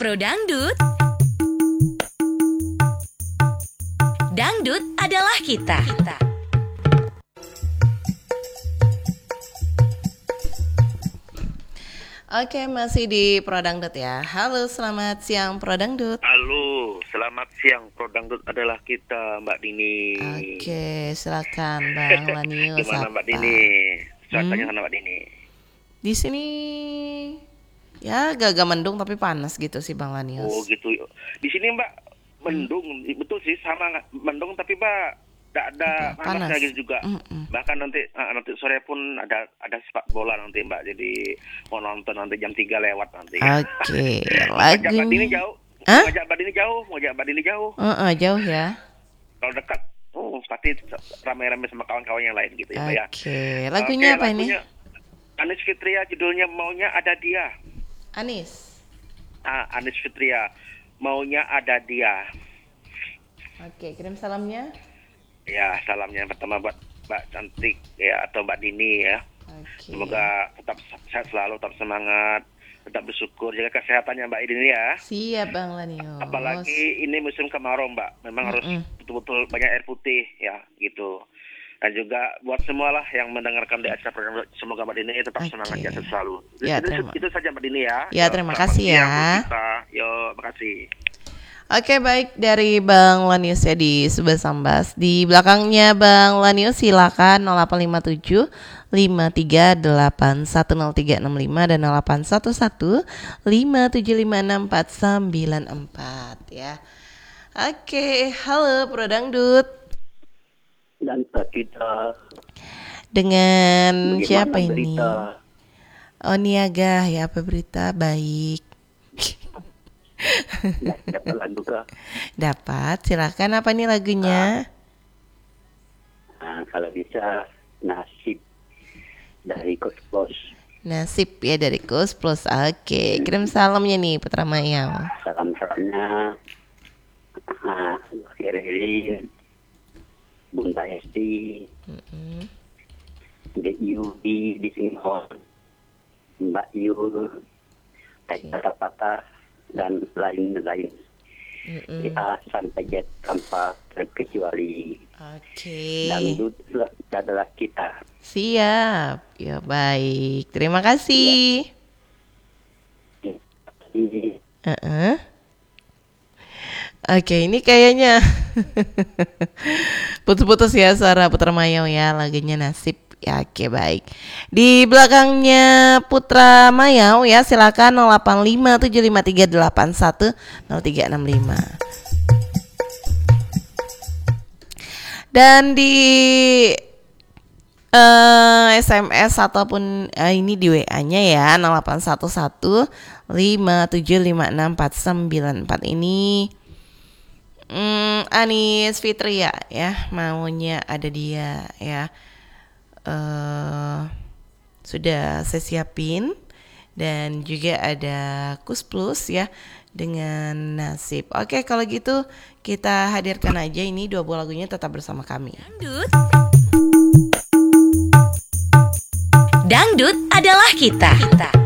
Pro Dangdut. Dangdut adalah kita. Oke, masih di Pro Dangdut ya. Halo, selamat siang Pro Dangdut. Halo, selamat siang. Pro Dangdut adalah kita, Mbak Dini. Oke, silakan Bang Lanius. Gimana Mbak Dini? Cuacanya sana Mbak Dini? Di sini ya agak mendung tapi panas gitu sih Bang Lanius. Oh gitu. Di sini Mbak mendung, betul sih sama mendung tapi Mbak tidak ada panasnya gitu juga. Bahkan nanti sore pun ada sepak bola nanti Mbak. Jadi mau nonton nanti jam 3 lewat nanti. Oke, lagi. lagi. Mbak Dini jauh. Mau ajak Mbak Dini jauh. Jauh ya. Kalau dekat, pasti ramai-ramai sama kawan-kawan yang lain gitu ya Mbak ya. Oke, lagunya apa ini? Anis Fitria, judulnya Maunya Ada Dia. Anis Fitria, Maunya Ada Dia. Oke, kirim salamnya. Ya, salamnya yang pertama buat Mbak Cantik ya atau Mbak Dini ya. Oke. Semoga tetap sehat selalu, tetap semangat, tetap bersyukur, jaga kesehatannya Mbak Dini ya. Siap Bang Lanius. Apalagi ini musim kemarau Mbak, memang harus betul-betul banyak air putih ya gitu. Dan juga buat semualah yang mendengarkan di acara program, semoga Mbak Dini tetap semangat ya selalu. Ya, itu saja Mbak Dini ya. Ya, terima kasih ya. Yo, makasih. Oke, baik, dari Bang Lanius ya di Subas Sambas. Di belakangnya Bang Lanius silakan 0857 53810365 dan 0811 57564994 ya. Oke, halo Pro Dangdut. Dan kita dengan siapa ini? Berita? Oh, Niaga ya, apa berita? Baik. Dapat lagu kah? Dapat, silakan. Apa nih lagunya? Kalau bisa Nasib dari Kus Plus. Nasib ya dari Kus Plus. Oke, kirim salamnya nih Putra Mayau. Salam-salamnya Riri, Bunda Esti, Dek Yudi di Singhon, Mbak Yu, Patah dan lain-lain. Ya, sampai jet tanpa terkecuali. Oke. Dangdut adalah kita. Siap. Ya baik. Terima kasih. Oke, ini kayaknya putus-putus ya suara Putra Mayau ya, lagunya Nasib. Ya, oke baik. Di belakangnya Putra Mayau ya, silakan 085753810365. Dan di SMS ataupun ini di WA-nya ya 081157564994 ini Anis Fitria ya, maunya ada dia ya. Sudah saya siapin. Dan juga ada Kus Plus ya dengan Nasib. Oke, kalau gitu kita hadirkan aja ini dua buah lagunya, tetap bersama kami. Dangdut adalah kita.